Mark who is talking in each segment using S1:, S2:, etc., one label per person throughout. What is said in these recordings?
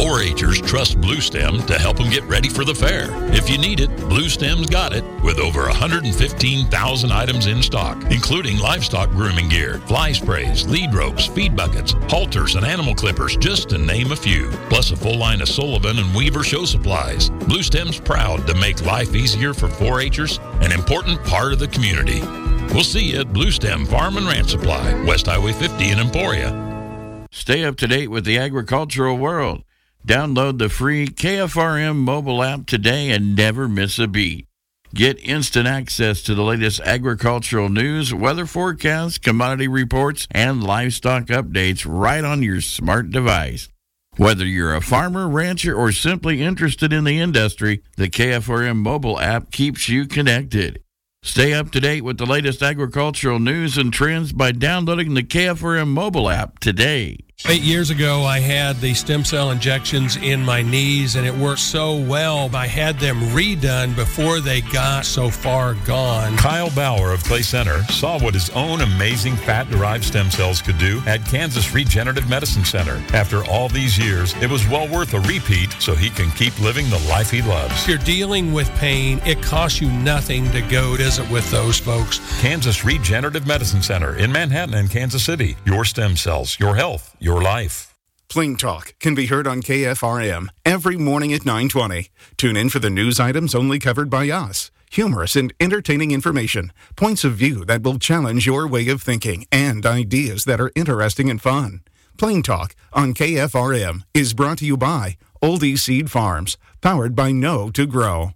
S1: 4-H'ers trust Blue Stem to help them get ready for the fair. If you need it, Blue Stem's got it, with over 115,000 items in stock, including livestock grooming gear, fly sprays, lead ropes, feed buckets, halters, and animal clippers, just to name a few. Plus a full line of Sullivan and Weaver show supplies. Blue Stem's proud to make life easier for 4-H'ers, an important part of the community. We'll see you at Blue Stem Farm and Ranch Supply, West Highway 50 in Emporia.
S2: Stay up to date with the agricultural world. Download the free KFRM mobile app today and never miss a beat. Get instant access to the latest agricultural news, weather forecasts, commodity reports, and livestock updates right on your smart device. Whether you're a farmer, rancher, or simply interested in the industry, the KFRM mobile app keeps you connected. Stay up to date with the latest agricultural news and trends by downloading the KFRM mobile app today.
S3: 8 years ago, I had the stem cell injections in my knees, and it worked so well. I had them redone before they got so far gone.
S4: Kyle Bauer of Clay Center saw what his own amazing fat-derived stem cells could do at Kansas Regenerative Medicine Center. After all these years, it was well worth a repeat so he can keep living the life he loves.
S3: If you're dealing with pain, it costs you nothing to go visit with those folks.
S4: Kansas Regenerative Medicine Center in Manhattan and Kansas City. Your stem cells, your health, your life.
S5: Pling Talk can be heard on KFRM every morning at 9:20. Tune in for the news items only covered by us. Humorous and entertaining information, points of view that will challenge your way of thinking, and ideas that are interesting and fun. Pling Talk on KFRM is brought to you by Oldie Seed Farms, powered by Know to Grow.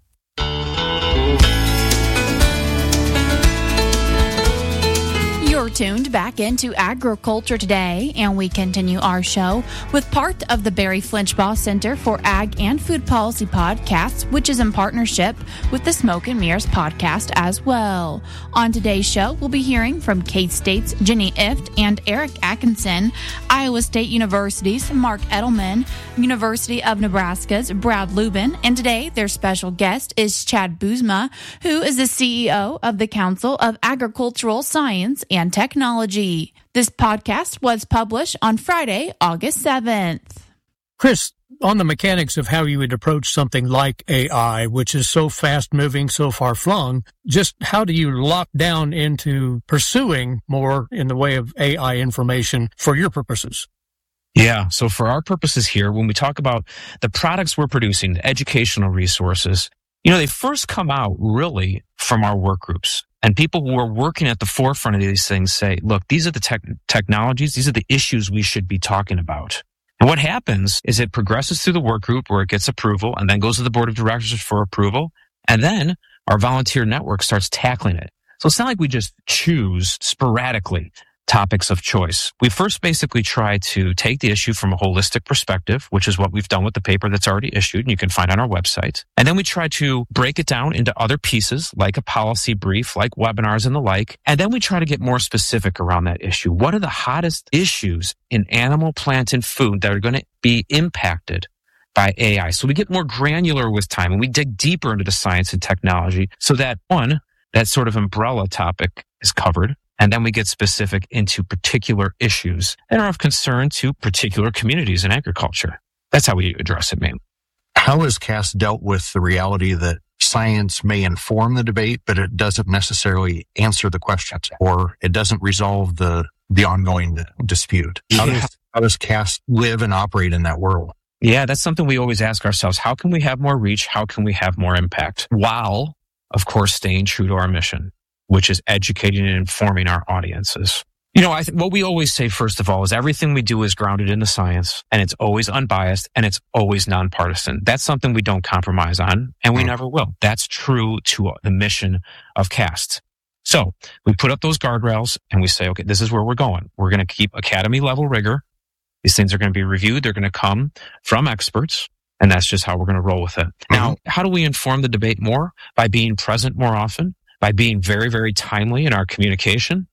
S6: You're tuned back into Agriculture Today, and we continue our show with part of the Barry Flinchbaugh Center for Ag and Food Policy podcast, which is in partnership with the Smoke and Mirrors podcast as well. On today's show, we'll be hearing from K-State's Jenny Ift and Eric Atkinson, Iowa State University's Mark Edelman, University of Nebraska's Brad Lubin, and today their special guest is Chad Boozma, who is the CEO of the Council of Agricultural Science and Technology. This podcast was published on Friday, August 7th.
S7: Chris, on the mechanics of how you would approach something like AI, which is so fast-moving, so far-flung, just how do you lock down into pursuing more in the way of AI information for your purposes?
S8: Yeah, so for our purposes here, when we talk about the products we're producing, the educational resources, they first come out really from our work groups. And people who are working at the forefront of these things say, look, these are the technologies, these are the issues we should be talking about. And what happens is it progresses through the work group where it gets approval and then goes to the board of directors for approval. And then our volunteer network starts tackling it. So it's not like we just choose sporadically topics of choice. We first basically try to take the issue from a holistic perspective, which is what we've done with the paper that's already issued and you can find on our website. And then we try to break it down into other pieces like a policy brief, like webinars and the like. And then we try to get more specific around that issue. What are the hottest issues in animal, plant, and food that are going to be impacted by AI? So we get more granular with time and we dig deeper into the science and technology so that that sort of umbrella topic is covered. And then we get specific into particular issues that are of concern to particular communities in agriculture. That's how we address it, mainly.
S9: How has Cass dealt with the reality that science may inform the debate, but it doesn't necessarily answer the questions, or it doesn't resolve the ongoing dispute? How does Cass live and operate in that world?
S8: Yeah, that's something we always ask ourselves. How can we have more reach? How can we have more impact? While, of course, staying true to our mission, which is educating and informing our audiences. What we always say, first of all, is everything we do is grounded in the science, and it's always unbiased, and it's always nonpartisan. That's something we don't compromise on, and we never will. That's true to the mission of CAST. So we put up those guardrails, and we say, okay, this is where we're going. We're going to keep academy-level rigor. These things are going to be reviewed. They're going to come from experts, and that's just how we're going to roll with it. Now, how do we inform the debate more? By being present more often, by being very, very timely in our communication,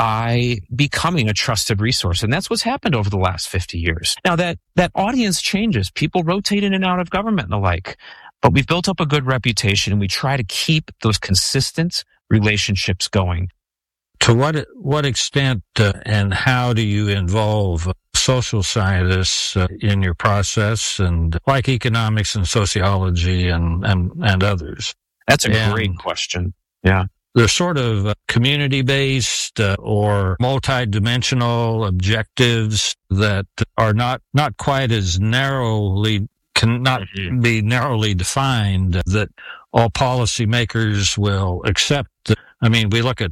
S8: by becoming a trusted resource. And that's what's happened over the last 50 years. Now, that audience changes. People rotate in and out of government and the like. But we've built up a good reputation, and we try to keep those consistent relationships going.
S7: To what extent and how do you involve social scientists in your process, and like economics and sociology and others?
S8: That's a great question. Yeah.
S7: They're sort of community-based or multi-dimensional objectives that are not quite as cannot be narrowly defined, that all policymakers will accept. I mean,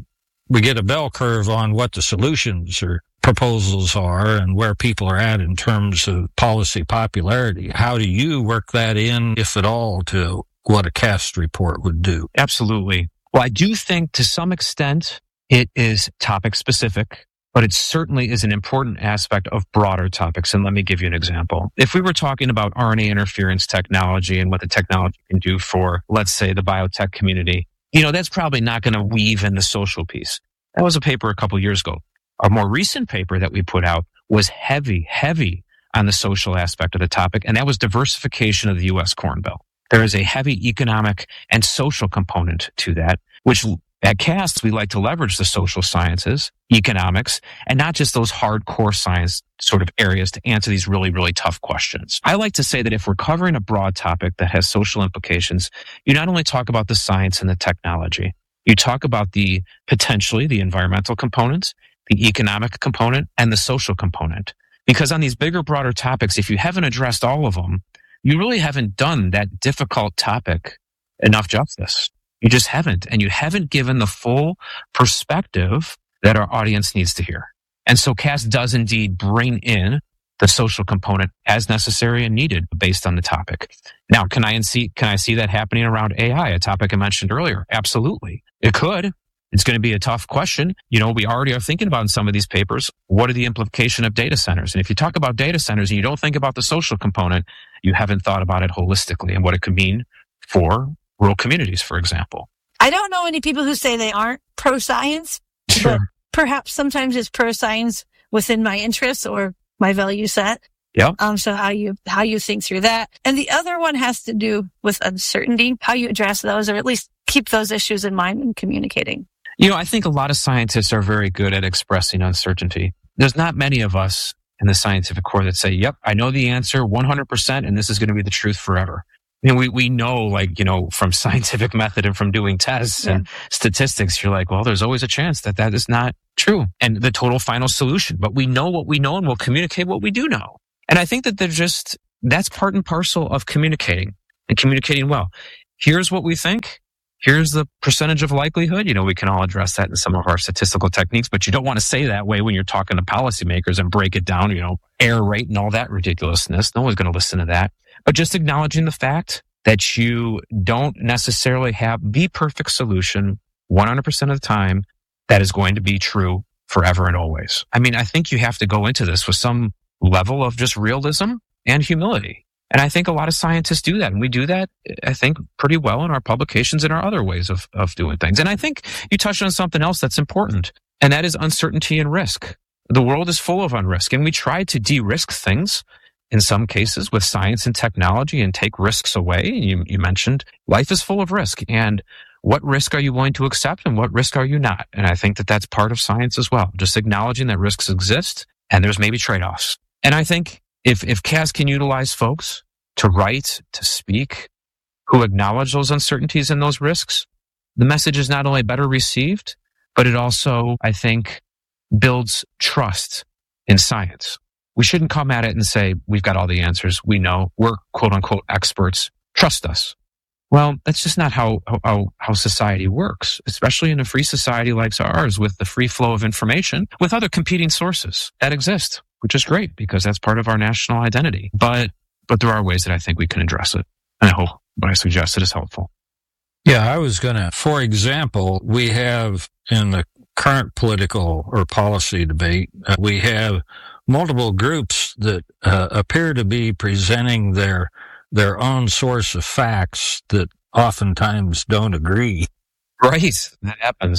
S7: we get a bell curve on what the solutions or proposals are and where people are at in terms of policy popularity. How do you work that in, if at all, to what a CAST report would do?
S8: Absolutely. Well, I do think to some extent it is topic specific, but it certainly is an important aspect of broader topics. And let me give you an example. If we were talking about RNA interference technology and what the technology can do for, let's say, the biotech community, that's probably not going to weave in the social piece. That was a paper a couple years ago. A more recent paper that we put out was heavy on the social aspect of the topic, and that was diversification of the U.S. Corn Belt. There is a heavy economic and social component to that, which at CAST, we like to leverage the social sciences, economics, and not just those hardcore science sort of areas to answer these really, really tough questions. I like to say that if we're covering a broad topic that has social implications, you not only talk about the science and the technology, you talk about potentially the environmental components, the economic component, and the social component. Because on these bigger, broader topics, if you haven't addressed all of them, you really haven't done that difficult topic enough justice. You just haven't. And you haven't given the full perspective that our audience needs to hear. And so CAST does indeed bring in the social component as necessary and needed based on the topic. Now, can I see that happening around AI, a topic I mentioned earlier? Absolutely. It could. It's going to be a tough question. We already are thinking about in some of these papers, what are the implications of data centers? And if you talk about data centers and you don't think about the social component, you haven't thought about it holistically and what it could mean for rural communities, for example.
S10: I don't know any people who say they aren't pro-science,
S8: sure.
S10: But perhaps sometimes it's pro-science within my interests or my value set.
S8: Yeah.
S10: So how you think through that. And the other one has to do with uncertainty, how you address those, or at least keep those issues in mind when communicating.
S8: I think a lot of scientists are very good at expressing uncertainty. There's not many of us in the scientific core that say, yep, I know the answer 100%, and this is going to be the truth forever. We know, from scientific method and from doing tests and statistics, you're like, well, there's always a chance that is not true and the total final solution. But we know what we know and we'll communicate what we do know. And I think that that's part and parcel of communicating and communicating well. Here's what we think. Here's the percentage of likelihood. We can all address that in some of our statistical techniques, but you don't want to say that way when you're talking to policymakers and break it down, error rate and all that ridiculousness. No one's going to listen to that. But just acknowledging the fact that you don't necessarily have the perfect solution 100% of the time that is going to be true forever and always. I mean, I think you have to go into this with some level of just realism and humility. And I think a lot of scientists do that. And we do that, I think, pretty well in our publications and our other ways of doing things. And I think you touched on something else that's important, and that is uncertainty and risk. The world is full of unrisk, and we try to de-risk things in some cases with science and technology and take risks away. You mentioned life is full of risk. And what risk are you willing to accept and what risk are you not? And I think that that's part of science as well. Just acknowledging that risks exist and there's maybe trade-offs. And I think if CAST can utilize folks to write, to speak, who acknowledge those uncertainties and those risks, the message is not only better received, but it also, I think, builds trust in science. We shouldn't come at it and say, we've got all the answers. We know we're quote unquote experts. Trust us. Well, that's just not how society works, especially in a free society like ours with the free flow of information with other competing sources that exist, which is great because that's part of our national identity. But there are ways that I think we can address it. And I hope what I suggested is helpful.
S7: Yeah, I was going to, for example, we have in the current political or policy debate, we have multiple groups that appear to be presenting their own source of facts that oftentimes don't agree.
S8: Right. That happens.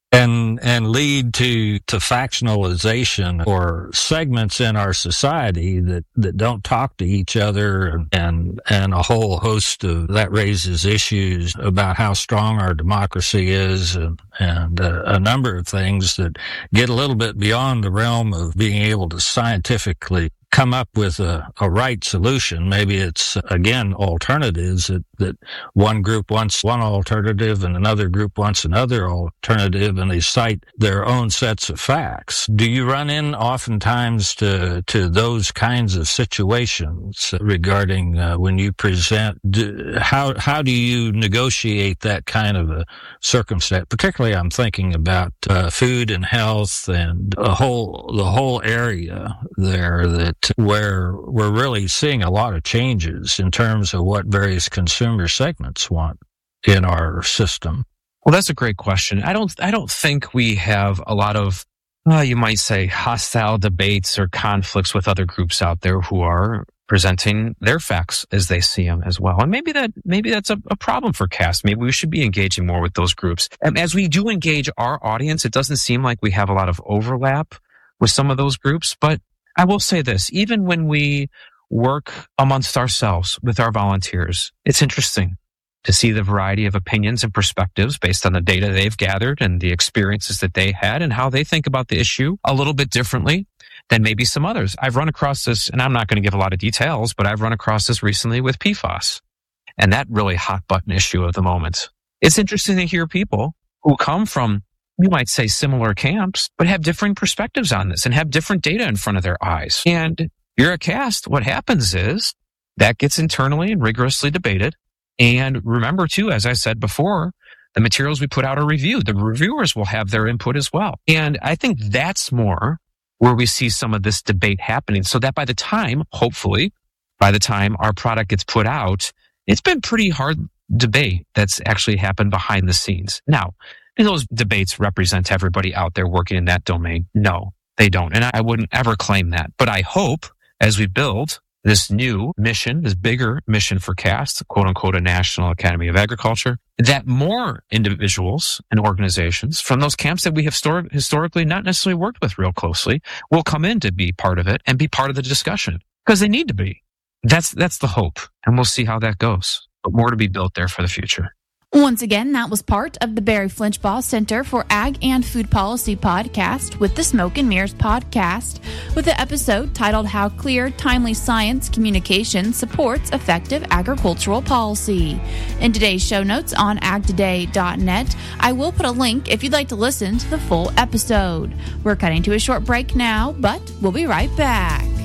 S11: and lead to factionalization or segments in our society that don't talk to each other, and a whole host of that raises issues about how strong our democracy is, and a number of things that get a little bit beyond the realm of being able to scientifically come up with a right solution. Maybe it's, again, alternatives that one group wants one alternative and another group wants another alternative, and they cite their own sets of facts. Do you run in oftentimes to those kinds of situations regarding when you present? How do you negotiate that kind of a circumstance? Particularly, I'm thinking about food and health and the whole area there, that where we're really seeing a lot of changes in terms of what various consumer segments want in our system.
S8: Well, that's a great question. I don't think we have a lot of, you might say, hostile debates or conflicts with other groups out there who are presenting their facts as they see them as well. And maybe that's a problem for CAST. Maybe we should be engaging more with those groups. And as we do engage our audience, it doesn't seem like we have a lot of overlap with some of those groups. But I will say this, even when we work amongst ourselves with our volunteers, it's interesting to see the variety of opinions and perspectives based on the data they've gathered and the experiences that they had and how they think about the issue a little bit differently than maybe some others. I've run across this, and I'm not going to give a lot of details, but I've run across this recently with PFAS and that really hot button issue of the moment. It's interesting to hear people who come from, you might say, similar camps, but have different perspectives on this and have different data in front of their eyes. And you're a CAST. What happens is that gets internally and rigorously debated. And remember, too, as I said before, the materials we put out are reviewed. The reviewers will have their input as well. And I think that's more where we see some of this debate happening, so that by the time, hopefully, by the time our product gets put out, it's been pretty hard debate that's actually happened behind the scenes. Now, do those debates represent everybody out there working in that domain? No, they don't. And I wouldn't ever claim that. But I hope as we build this new mission, this bigger mission for CAST, quote unquote, a National Academy of Agriculture, that more individuals and organizations from those camps that we have historically not necessarily worked with real closely will come in to be part of it and be part of the discussion, because they need to be. That's the hope. And we'll see how that goes. But more to be built there for the future.
S6: Once again, that was part of the Barry Flinchbaugh Center for Ag and Food Policy podcast with the Smoke and Mirrors podcast, with the episode titled How Clear, Timely Science Communication Supports Effective Agricultural Policy. In today's show notes on agtoday.net, I will put a link if you'd like to listen to the full episode. We're cutting to a short break now, but we'll be right back.